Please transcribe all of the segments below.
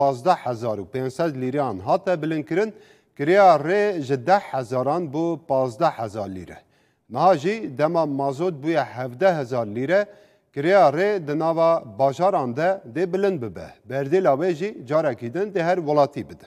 1500 لیران هاته بلندکرین کریا ری جده هزاران بو 15000 لیره. نهاجی دما مازود بوی 17000 لیره کریا ری دناوا باجاران ده بلند ببه. بردی لاویجی جارا کیدن ده هر ولاتی بده.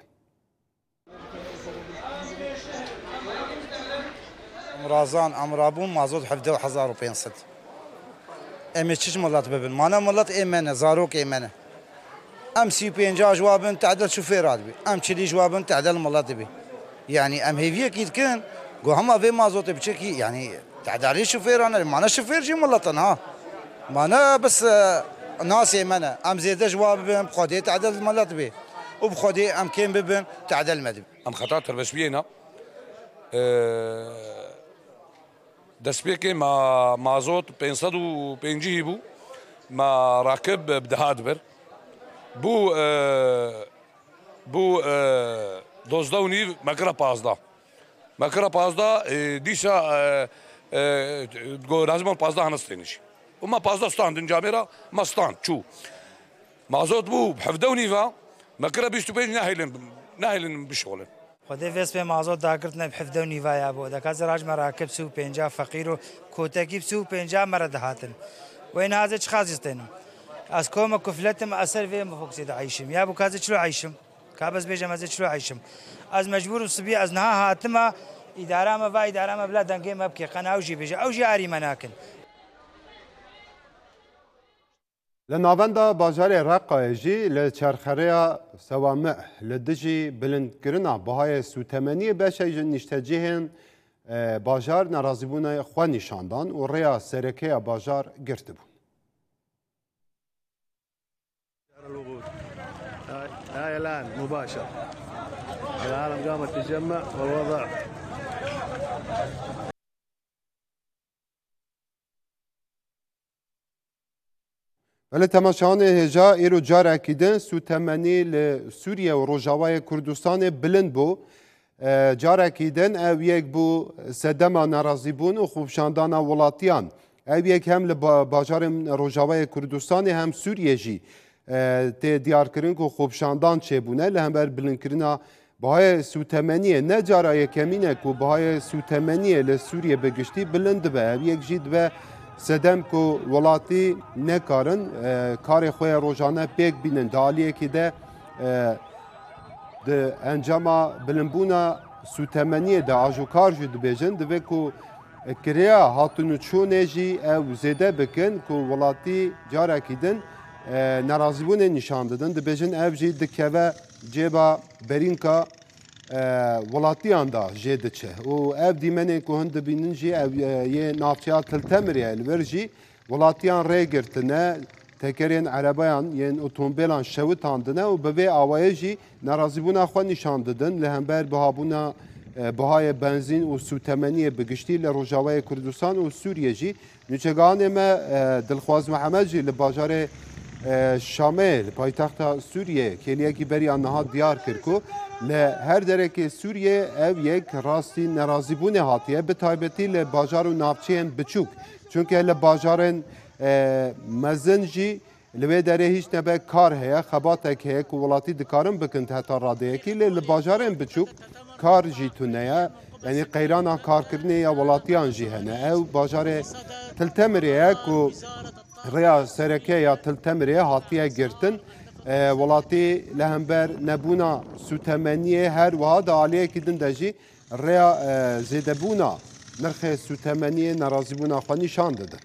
امرازان امرابون مازود 17500. امی چیش ملت ببین مانا ملت ایمنه زاروک ایمنه ام 35 جوابن تعدل شوفيرات بي ام 40 جوابن تعدل ملت بي يعني ام هيفيه كيد كان جو هما في مازوت بشكي يعني تعدل شوفير انا ما انا شوفير جي ملتنا ها ما انا بس ناس يمنه ام زيد جواب بخدي تعدل ملت بي وبخدي ام كين ببن تعدل مدب ام خطات بس بينا دسبيكي ما مازوت 550 بو ما راكب بدهادبر بو دوزدوني مكرا بازدا ديشا لازم بازدا هنستينش وما بازدا ستاند جاميرا ما ستاند شو مازوت بو بحفدوني فا مكرا بيشتو بين ناهلن بشغل خدای ویس به مازاد داکرد نبحث دونی ویا بود. دکاز راج مراکب سو پنجاه فقیر و کوتاکی سو پنجاه مرد هاتن. و این هذا چه خازستینم. از کوم کفلتم اثر وی مفوکسید عیشم. یا بکاز چلو عیشم. کابز بیجم از چلو عیشم. از مجبور صبی از نه هاتم اداره ما و اداره ما بلا دنگی ما بکی قناوجی بیج اوجی عری مناکن. لناوندا بازار رقایجی لچرخریا سوامع لدجی بلندکرنا بهای سوتمنی بشه نشتجیهن بازار نرازیبون خواه نشاندان و ریا سرکه بازار گرفته بود. هاي الآن مباشر العالم قامت تتجمع والوضع ولی تماشاان هجا ایرو جار اکیدن سوتمنی لسوریه و روجاوای کردستان بلند بو جار اکیدن او یک بو سدما نرازی بون و خوبشاندان ولاتیان او یک هم لباجار روجاوای کردستان هم سوریه جی تی دیار کرن که خوبشاندان چه بونه لهم بر بلند کرنا بهای سوتمنیه نه جارا یکمینه که بهای سوتمنیه لسوریه بگشتی بلند به او یک جید به سدم کو ولاتی نکارن کار خوی روزانه پیک بینن دالیه که ده انجام بلنبونا سوتمنیه ده آجوکار جد بیجن ده کو کریا هاتونو چونه جی او زیده بکن کو ولاتی جاره کدن نرازیبون نشان دادن ده بیجن او جی دکوه جیبا برینکا ولاتیان دا جیده چه و او دیمنه که هنده بینن جی او یه نافچات تلتمریه الور جی ولاتیان ری گرتنه تکرین عربیان یه اتومبیلان شوتاندنه و به آوایه جی نرازیبون خواه نشان دادن لهمبر بهابونا بهای بنزین و سوتمنی بگشتی لروجاوای کردستان و سوریه جی نوچگانه ما دلخواز محمد جی لباجار شامل پایتخت سوریه کلیه کی بری آنها دیار کرکو لهر درک سوریه او یک راستی نرازیبونه هاتیه به تایبتی لباجار و نافچین بچوک چونکه لباجارن مزنجی لوی داره هیچ نبه کار هیا خباتک هیا که ولاتی دکارن بکند حتی راده کی لباجارن بچوک کار جی تونه یعنی قیران کار کرنه یا ولاتیان جی هنه او باجار تلتمریه که ریا سرکه یا تلتمریه هاتیه گرتن ولاتی لهمبر نبونا سوتمنیه هر وها دالیه کدن دجی ریا زیدبونا نرخ سوتمنیه نرازیبونا خوانی شان داده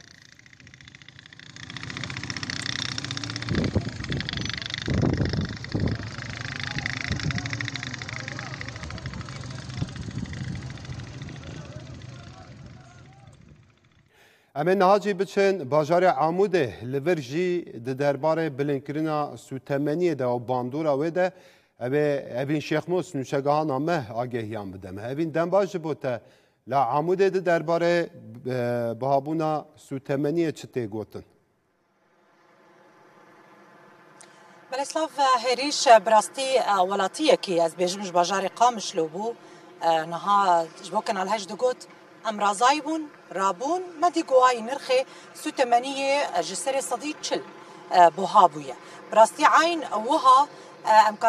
امین نهاجی بچن باجار عموده لورجی د درباره بلنکرینا سوتمنی ده و باندورا و ده اوین شیخ موس نوشگاهان آمه آگهیان بدمه اوین دنباج بوده لا عموده ده درباره بهابونا سوتمنی چطه گوتن بلسلاف هریش براستی ولاتیه کی از بیجمش باجار قامش لوبو نها جبوکن على هج دقوت امرازايبون رابون ما دي قواي نرخي سوتمانية جسر صديق شل بوهابوية براستي عين وها ام